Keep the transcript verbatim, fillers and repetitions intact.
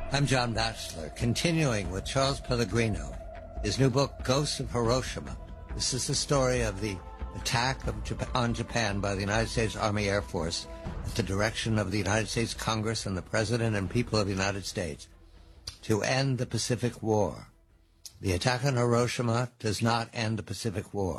I'm John Batchelor, continuing with Charles Pellegrino, his new book, Ghosts of Hiroshima. This is the story of the attack of Japan, on Japan by the United States Army Air Force at the direction of the United States Congress and the President and people of the United States to end the Pacific War. The attack on Hiroshima does not end the Pacific War.